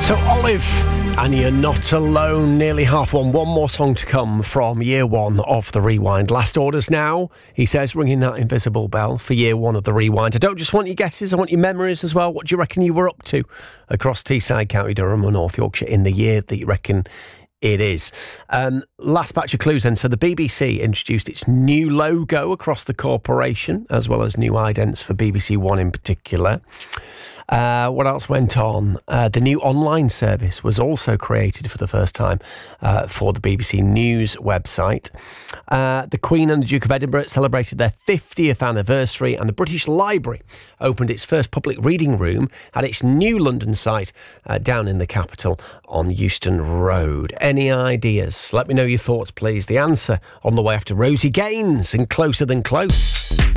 So Olive, and you're not alone, nearly half one. One more song to come from year one of the Rewind. Last orders now, he says, ringing that invisible bell for year one of the Rewind. I don't just want your guesses, I want your memories as well. What do you reckon you were up to across Teesside, County Durham and North Yorkshire in the year that you reckon it is? Last batch of clues then. So the BBC introduced its new logo across the corporation, as well as new idents for BBC One in particular. What else went on? The new online service was also created for the first time for the BBC News website. The Queen and the Duke of Edinburgh celebrated their 50th anniversary, and the British Library opened its first public reading room at its new London site down in the capital on Euston Road. Any ideas? Let me know your thoughts, please. The answer on the way after Rosie Gaines and Closer Than Close.